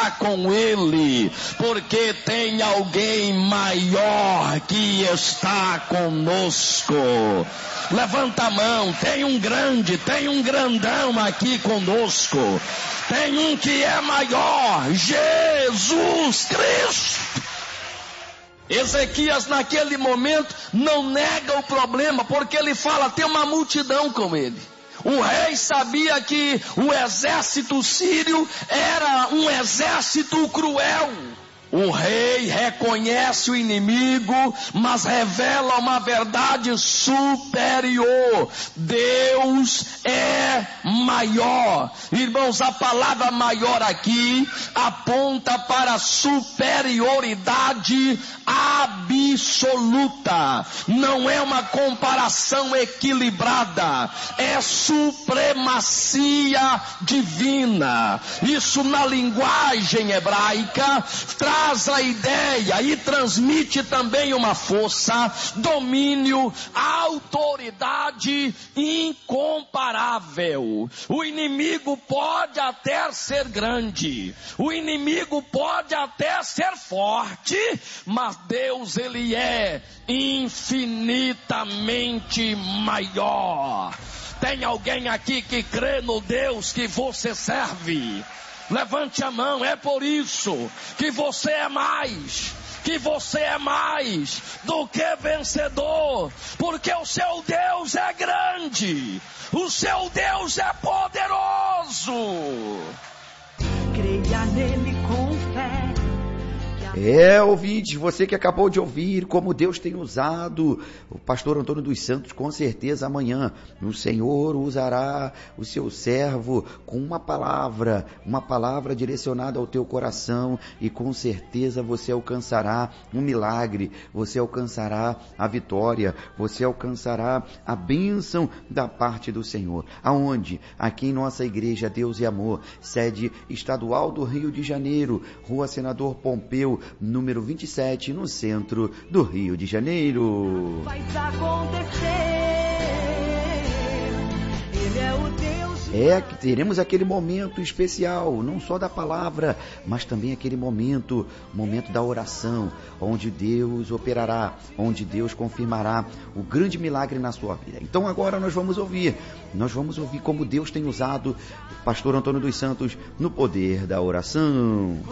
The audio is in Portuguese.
está com ele, porque tem alguém maior que está conosco. Levanta a mão, tem um grandão aqui conosco. Tem um que é maior, Jesus Cristo. Ezequias naquele momento não nega o problema, porque ele fala, tem uma multidão com ele. O rei sabia que o exército sírio era um exército cruel. O rei reconhece o inimigo, mas revela uma verdade superior. Deus é maior. Irmãos, a palavra maior aqui aponta para a superioridade absoluta. Não é uma comparação equilibrada, é supremacia divina. Isso na linguagem hebraica traz a ideia e transmite também uma força, domínio, autoridade incomparável. O inimigo pode até ser grande, o inimigo pode até ser forte, mas Deus, ele é infinitamente maior. Tem alguém aqui que crê no Deus que você serve? Levante a mão, é por isso que você é mais do que vencedor, porque o seu Deus é grande, o seu Deus é poderoso. Creia nele com fé. Ouvinte, você que acabou de ouvir como Deus tem usado o pastor Antônio dos Santos, com certeza amanhã o Senhor usará o seu servo com uma palavra direcionada ao teu coração, e com certeza você alcançará um milagre, você alcançará a vitória, você alcançará a bênção da parte do Senhor. Aonde? Aqui em nossa igreja Deus e Amor, sede estadual do Rio de Janeiro, Rua Senador Pompeu, número 27, no centro do Rio de Janeiro. Vai acontecer. Ele é o Deus. Que teremos aquele momento especial, não só da palavra, mas também aquele momento da oração, onde Deus operará, onde Deus confirmará o grande milagre na sua vida. Então agora nós vamos ouvir como Deus tem usado o pastor Antônio dos Santos no poder da oração.